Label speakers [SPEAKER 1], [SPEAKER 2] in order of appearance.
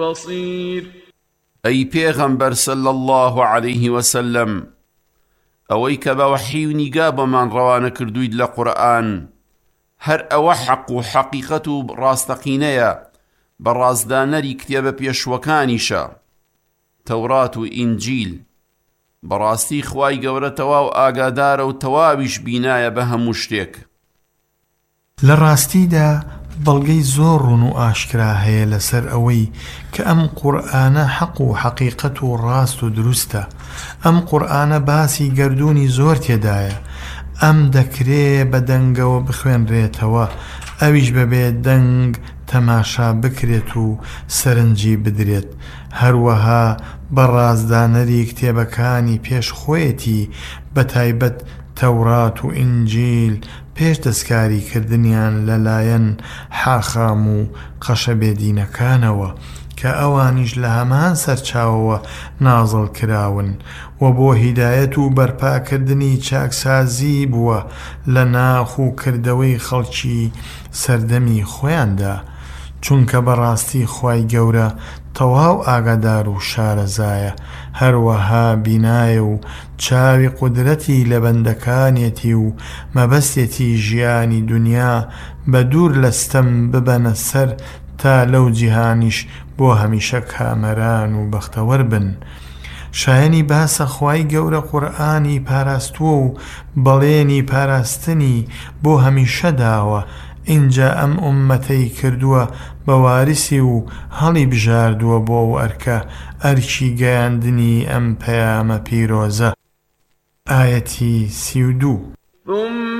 [SPEAKER 1] بصير.
[SPEAKER 2] ئەی پێغەمبەر صلی الله عليه وسلم، ئەوەی کە بە وەحی و نیگا بۆمان ڕەوانە کردوویت لە قورئان هەر ئەوە حەق و حەقیقەت و ڕاستەقینەیە بە ڕازدانەری کتێبە پێشوەکانیشە، تەورات و ئینجیل. بەڕاستی خوای گەورە تەواو ئاگادارە و تەواویش بینایە بە هەموو شتێک.
[SPEAKER 3] لە ڕاستیدا بەڵگەی زۆر ڕوون و ئاشکرا هەیە لەسەر ئەوەی کە ئەم قورئانە حەق و حەقیقەت و ڕاست و دروستە. ئەم قورئانە باسی گەردوونی زۆر تێدایە. ئەم دەکرێ بە دەنگەوە بخوێنرێتەوە، ئەویش بەبێ دەنگ تەماشا بکرێت و سەرنجی بدرێت. هەروەها بە ڕازدانەری کتێبەکانی پێش خۆیەتی بە تایبەت تەورات و ئینجیل پێش دەستکاری کردنیان لەلایەن حاخام و قەشە بێدینەکانەوە کە ئەوانیش لە هەمان سەرچاوەوە نازڵ کراون و بۆ هیدایەت و بەرپاکردنی چاکسازی بووە لە ناخ و کردەوەی خەڵکی سەردەمی خۆیاندا، چونکە بەڕاستی خوای گەورە تەواو ئاگادار و شارەزایە، هەروەها بینایە و چاوی قودرەتی لە بەندەکانێتی و مەبەستێتی ژیانی دنیا بە دوور لەستەم ببەنە سەر تا لەو جیهانیش بۆ هەمیشە کامەران و بەختەوەر بن. شایەنی باسە خوای گەورە قورئانی پاراستووە و بەڵێنی پاراستنی بۆ هەمیشە داوە. اینجا ئەم ئومەتەی کردووە بە وارسی و هەڵی بژاردووە بۆ ئەرکە ئەرکی گەیاندنی ئەم پەیامە پیرۆزە. ئایەتی 32.